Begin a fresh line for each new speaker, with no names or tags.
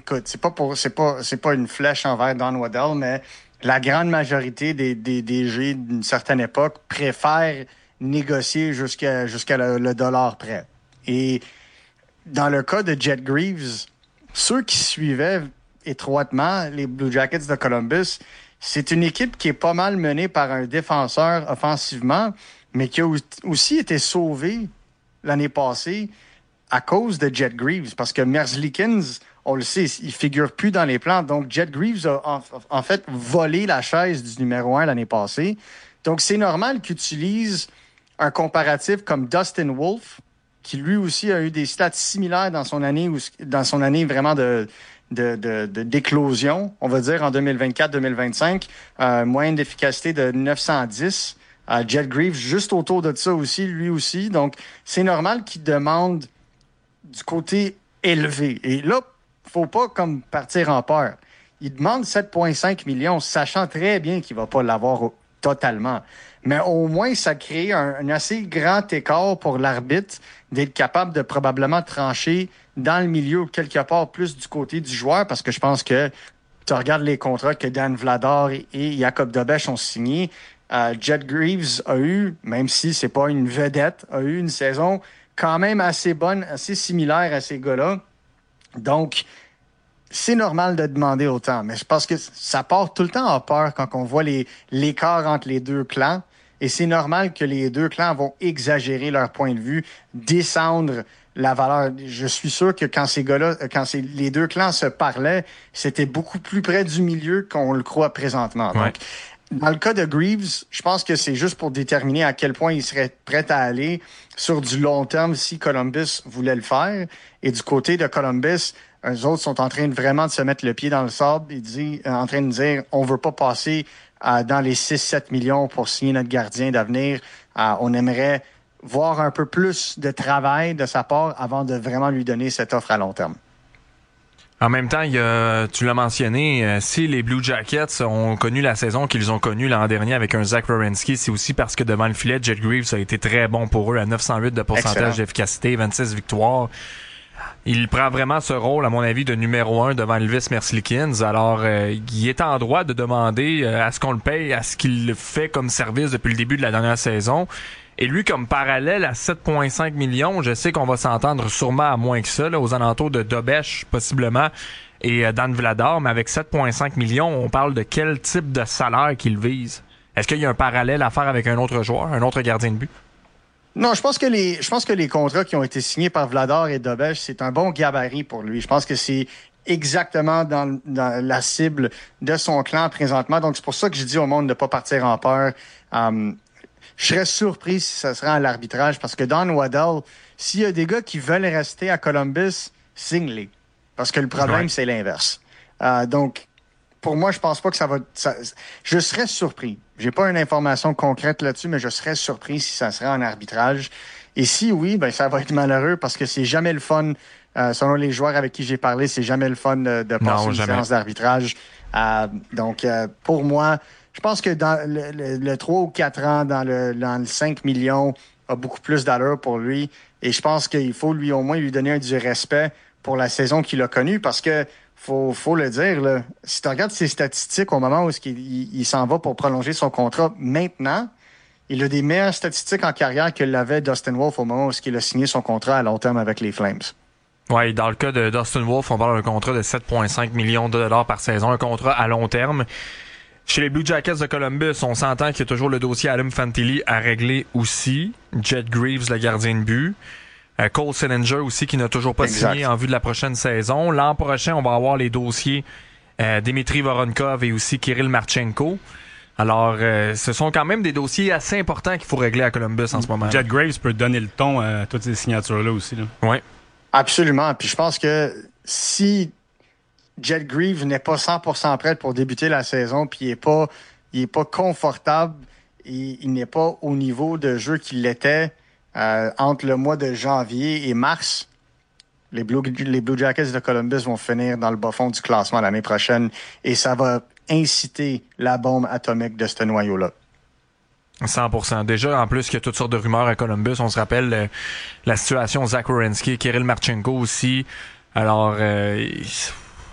écoute, c'est pas une flèche envers Don Waddell, mais la grande majorité des DG d'une certaine époque préfèrent négocier jusqu'à le dollar près. Et dans le cas de Jet Greaves, ceux qui suivaient étroitement les Blue Jackets de Columbus, c'est une équipe qui est pas mal menée par un défenseur offensivement, mais qui a aussi été sauvée l'année passée à cause de Jet Greaves, parce que Merzlikins, on le sait, il figure plus dans les plans. Donc, Jet Greaves a en fait volé la chaise du numéro 1 l'année passée. Donc, c'est normal qu'il utilise un comparatif comme Dustin Wolf, qui lui aussi a eu des stats similaires dans son année vraiment d'éclosion, on va dire, en 2024-2025. Moyenne d'efficacité de 910. Jet Greaves, juste autour de ça aussi, lui aussi. Donc, c'est normal qu'il demande du côté élevé. Et là, faut pas comme partir en peur. Il demande 7,5 millions, sachant très bien qu'il va pas l'avoir totalement. Mais au moins, ça crée un assez grand écart pour l'arbitre d'être capable de probablement trancher dans le milieu ou quelque part plus du côté du joueur, parce que je pense que tu regardes les contrats que Dan Vladar et Jacob Dobeš ont signés. Jet Greaves a eu, même si c'est pas une vedette, a eu une saison quand même assez bonne, assez similaire à ces gars-là. Donc, c'est normal de demander autant, mais je pense que ça part tout le temps en peur quand on voit l'écart entre les deux clans. Et c'est normal que les deux clans vont exagérer leur point de vue, descendre la valeur. Je suis sûr que quand les deux clans se parlaient, c'était beaucoup plus près du milieu qu'on le croit présentement.
Ouais.
Donc, dans le cas de Greaves, je pense que c'est juste pour déterminer à quel point il serait prêt à aller sur du long terme si Columbus voulait le faire. Et du côté de Columbus, eux autres sont en train de vraiment de se mettre le pied dans le sable et en train de dire on veut pas passer dans les 6-7 millions pour signer notre gardien d'avenir. On aimerait voir un peu plus de travail de sa part avant de vraiment lui donner cette offre à long terme.
En même temps, tu l'as mentionné, si les Blue Jackets ont connu la saison qu'ils ont connue l'an dernier avec un Zach Werenski, c'est aussi parce que devant le filet, Jet Greaves a été très bon pour eux à 908 de pourcentage d'efficacité, 26 victoires. Il prend vraiment ce rôle, à mon avis, de numéro 1 devant Elvis Merzlikins. Alors, il est en droit de demander à ce qu'on le paye, à ce qu'il fait comme service depuis le début de la dernière saison. Et lui, comme parallèle à 7,5 millions, je sais qu'on va s'entendre sûrement à moins que ça, là, aux alentours de Dobeš, possiblement, et Dan Vladar, mais avec 7,5 millions, on parle de quel type de salaire qu'il vise? Est-ce qu'il y a un parallèle à faire avec un autre joueur, un autre gardien de but?
Non, je pense que les contrats qui ont été signés par Vladar et Dobeš, c'est un bon gabarit pour lui. Je pense que c'est exactement dans la cible de son clan présentement. Donc, c'est pour ça que je dis au monde de ne pas partir en peur. Je serais surpris si ça serait à l'arbitrage parce que Don Waddell, s'il y a des gars qui veulent rester à Columbus, signe-les. Parce que le problème, c'est l'inverse. Donc, pour moi, je pense pas que je serais surpris. J'ai pas une information concrète là-dessus, mais je serais surpris si ça serait en arbitrage. Et si oui, ben ça va être malheureux parce que c'est jamais le fun. Selon les joueurs avec qui j'ai parlé, c'est jamais le fun de passer une séance d'arbitrage. Donc, pour moi, je pense que dans le 3 ou 4 ans, dans le 5 millions, a beaucoup plus d'allure pour lui. Et je pense qu'il faut au moins lui donner du respect pour la saison qu'il a connue parce que faut le dire, là, si tu regardes ses statistiques au moment où il s'en va pour prolonger son contrat maintenant, il a des meilleures statistiques en carrière que l'avait Dustin Wolf au moment où il a signé son contrat à long terme avec les Flames.
Oui, dans le cas de Dustin Wolf, on parle d'un contrat de 7,5 millions de dollars par saison, un contrat à long terme. Chez les Blue Jackets de Columbus, on s'entend qu'il y a toujours le dossier Adam Fantilli à régler aussi. Jet Greaves, le gardien de but. Cole Sillinger aussi, qui n'a toujours pas signé en vue de la prochaine saison. L'an prochain, on va avoir les dossiers Dmitri Voronkov et aussi Kirill Marchenko. Alors, ce sont quand même des dossiers assez importants qu'il faut régler à Columbus en ce moment.
Jet Greaves peut donner le ton à toutes ces signatures-là aussi.
Oui.
Absolument. Puis je pense que si Jet Greaves n'est pas 100% prêt pour débuter la saison, puis il est pas confortable, il n'est pas au niveau de jeu qu'il l'était entre le mois de janvier et mars, les Blue Jackets de Columbus vont finir dans le bas-fond du classement l'année prochaine et ça va inciter la bombe atomique de ce noyau-là.
100%. Déjà, en plus qu'il y a toutes sortes de rumeurs à Columbus, on se rappelle la situation Zach Werenski, Kirill Marchenko aussi. Alors,